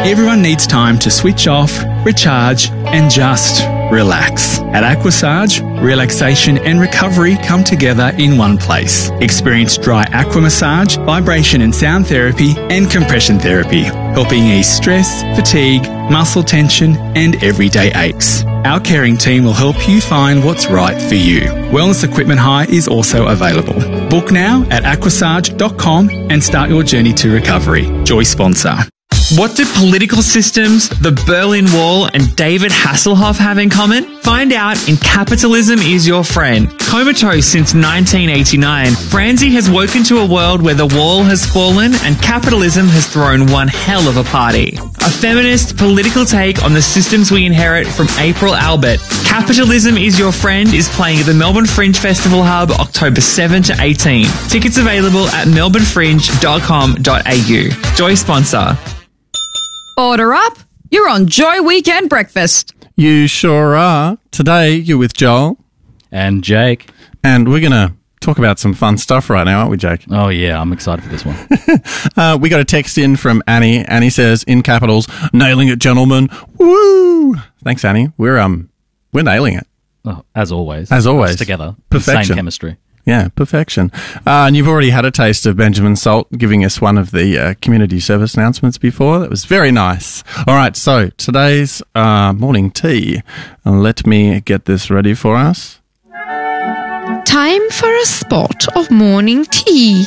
Everyone needs time to switch off, recharge, and just relax. At Aquasage, relaxation and recovery come together in one place. Experience dry aqua massage, vibration and sound therapy, and compression therapy, helping ease stress, fatigue, muscle tension, and everyday aches. Our caring team will help you find what's right for you. Wellness equipment hire is also available. Book now at aquasage.com and start your journey to recovery. Joy sponsor. What do political systems, the Berlin Wall, and David Hasselhoff have in common? Find out in Capitalism is Your Friend. Comatose since 1989, Franzi has woken to a world where the wall has fallen and capitalism has thrown one hell of a party. A feminist political take on the systems we inherit from April Albert. Capitalism is Your Friend is playing at the Melbourne Fringe Festival Hub October 7 to 18. Tickets available at melbournefringe.com.au. Joy sponsor. Order up. You're on Joy Weekend Breakfast. You sure are. Today, you're with Joel. And Jake. And we're going to talk about some fun stuff right now, aren't we, Jake? Oh, yeah, I'm excited for this one. We got a text in from Annie. Annie says, in capitals, nailing it, gentlemen. Woo! Thanks, Annie. We're nailing it. Oh, as always. As always. Us together. Perfection. Same chemistry. Yeah, perfection. And you've already had a taste of Benjamin Salt giving us one of the community service announcements before. That was very nice. All right, so today's morning tea. Let me get this ready for us. Time for a spot of morning tea.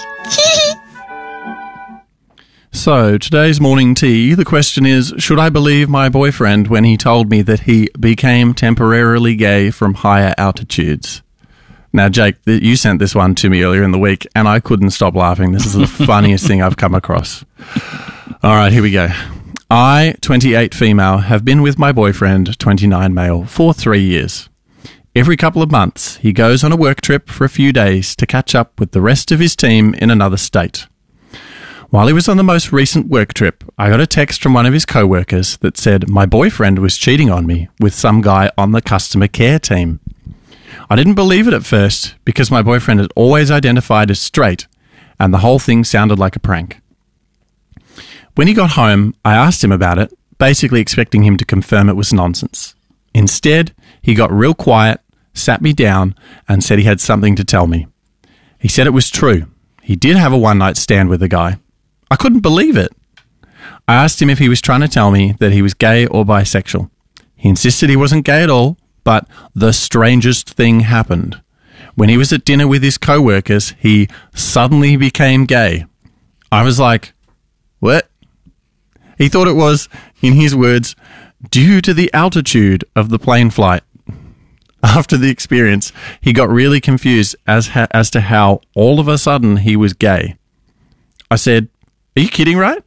So, today's morning tea, the question is, should I believe my boyfriend when he told me that he became temporarily gay from higher altitudes? Now, Jake, you sent this one to me earlier in the week, and I couldn't stop laughing. This is the funniest thing I've come across. All right, here we go. I, 28 female, have been with my boyfriend, 29 male, for 3 years. Every couple of months, he goes on a work trip for a few days to catch up with the rest of his team in another state. While he was on the most recent work trip, I got a text from one of his co-workers that said my boyfriend was cheating on me with some guy on the customer care team. I didn't believe it at first because my boyfriend had always identified as straight and the whole thing sounded like a prank. When he got home, I asked him about it, basically expecting him to confirm it was nonsense. Instead, he got real quiet, sat me down, and said he had something to tell me. He said it was true. He did have a one-night stand with a guy. I couldn't believe it. I asked him if he was trying to tell me that he was gay or bisexual. He insisted he wasn't gay at all, but the strangest thing happened. When he was at dinner with his co-workers, he suddenly became gay. I was like, what? He thought it was, in his words, due to the altitude of the plane flight. After the experience, he got really confused as to how all of a sudden he was gay. I said, are you kidding, right?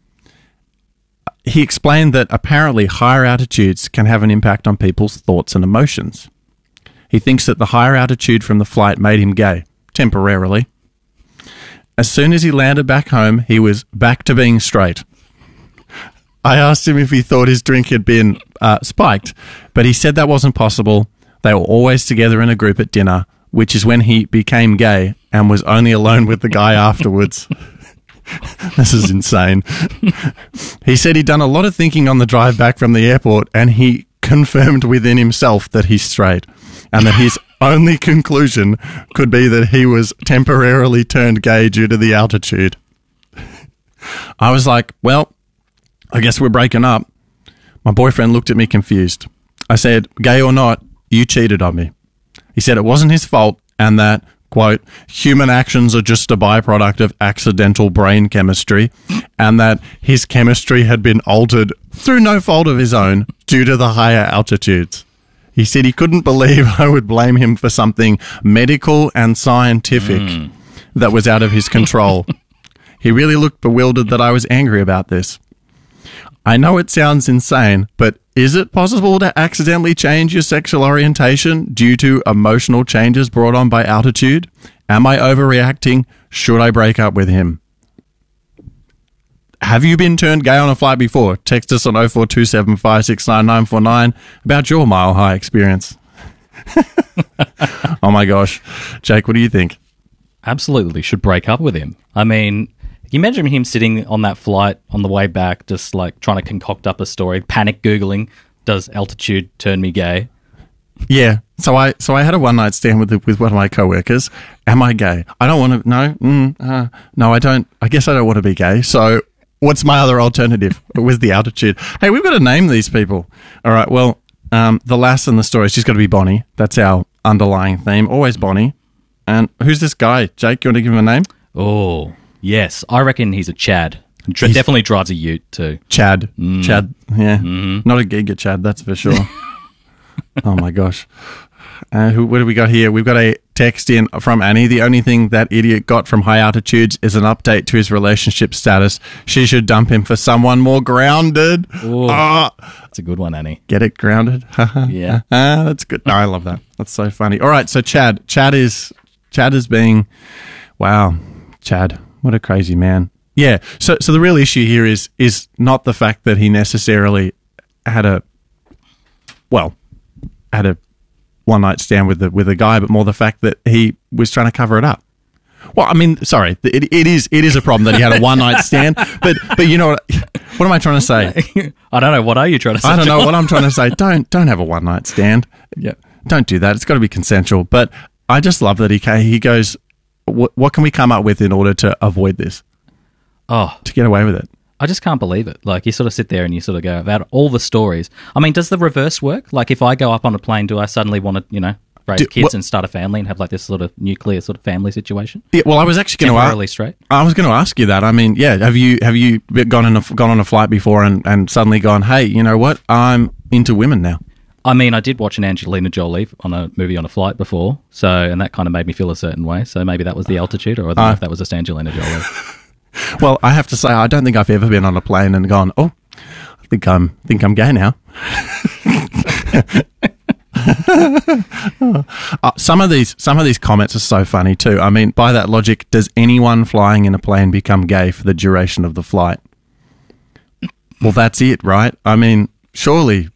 He explained that apparently higher altitudes can have an impact on people's thoughts and emotions. He thinks that the higher altitude from the flight made him gay, temporarily. As soon as he landed back home, he was back to being straight. I asked him if he thought his drink had been spiked, but he said that wasn't possible. They were always together in a group at dinner, which is when he became gay and was only alone with the guy afterwards. This is insane. He said he'd done a lot of thinking on the drive back from the airport and he confirmed within himself that he's straight and that his only conclusion could be that he was temporarily turned gay due to the altitude. I was like, well, I guess we're breaking up. My boyfriend looked at me confused. I said, gay or not, you cheated on me. He said it wasn't his fault and that, quote, human actions are just a byproduct of accidental brain chemistry, and that his chemistry had been altered through no fault of his own due to the higher altitudes. He said he couldn't believe I would blame him for something medical and scientific that was out of his control. He really looked bewildered that I was angry about this. I know it sounds insane, but is it possible to accidentally change your sexual orientation due to emotional changes brought on by altitude? Am I overreacting? Should I break up with him? Have you been turned gay on a flight before? Text us on 0427569949 about your mile high experience. Oh my gosh. Jake, what do you think? Absolutely should break up with him. I mean, you imagine him sitting on that flight on the way back, just like trying to concoct up a story, panic Googling, does altitude turn me gay? Yeah. So I had a one night stand with one of my coworkers. Am I gay? I don't want to. No. No, I don't. I guess I don't want to be gay. So what's my other alternative? With the altitude. Hey, we've got to name these people. All right. Well, the lass in the story, she's got to be Bonnie. That's our underlying theme. Always Bonnie. And who's this guy? Jake, you want to give him a name? Oh, yes. I reckon he's a Chad. Definitely drives a ute too. Chad. Chad. Yeah. Not a giga Chad, that's for sure. Oh my gosh. What do we got here? We've got a text in from Annie. The only thing that idiot got from high altitudes is an update to his relationship status. She should dump him for someone more grounded. That's a good one, Annie. Get it, grounded? Yeah. That's good. No, I love that. That's so funny. All right, so Chad is being, wow, Chad, what a crazy man. Yeah, so the real issue here is not the fact that he necessarily had a one night stand with a guy, but more the fact that he was trying to cover it up. Well, I mean, sorry, it is a problem that he had a one night stand, but you know what am I trying to say? I don't know. What are you trying to say? I don't know what I'm trying to say. Don't have a one night stand. Yeah, don't do that. It's got to be consensual. But I just love that he goes, what can we come up with in order to avoid this? Oh, to get away with it. I just can't believe it. Like, you sort of sit there and you sort of go about all the stories. I mean, does the reverse work? Like, if I go up on a plane, do I suddenly want to, raise kids and start a family and have like this sort of nuclear sort of family situation? Yeah, well, I was actually going to ask. Straight. I was going to ask you that. I mean, yeah, have you gone on a flight before and suddenly gone, hey, you know what? I'm into women now. I mean, I did watch an Angelina Jolie on a movie on a flight before, and that kind of made me feel a certain way. So maybe that was the altitude, or I don't know if that was just Angelina Jolie. Well, I have to say, I don't think I've ever been on a plane and gone, oh, I think I'm gay now. Some of these comments are so funny too. I mean, by that logic, does anyone flying in a plane become gay for the duration of the flight? Well, that's it, right? I mean, surely,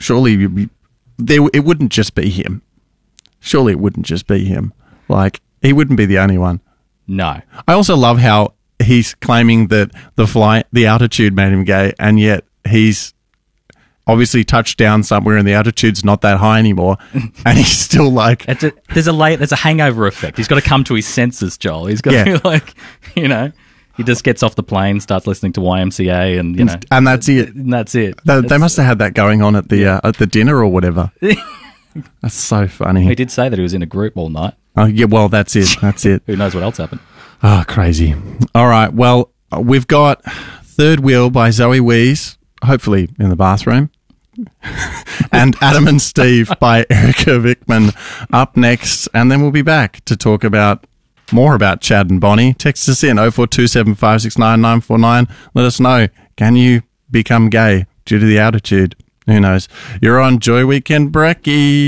it wouldn't just be him. Surely it wouldn't just be him. Like, he wouldn't be the only one. No. I also love how he's claiming that the altitude made him gay, and yet he's obviously touched down somewhere and the altitude's not that high anymore, and he's still like... There's a hangover effect. He's got to come to his senses, Joel. He's got to be like, he just gets off the plane, starts listening to YMCA, and and that's it. And that's it. They must have had that going on at the dinner or whatever. That's so funny. He did say that he was in a group all night. Oh yeah, well that's it. That's it. Who knows what else happened? Oh, crazy. All right. Well, we've got Third Wheel by Zoe Wees, hopefully in the bathroom, and Adam and Steve by Erica Vickman up next. And then we'll be back to talk more about Chad and Bonnie. Text us in 0427569949. Let us know, can you become gay due to the altitude? Who knows? You're on Joy Weekend Brekkie.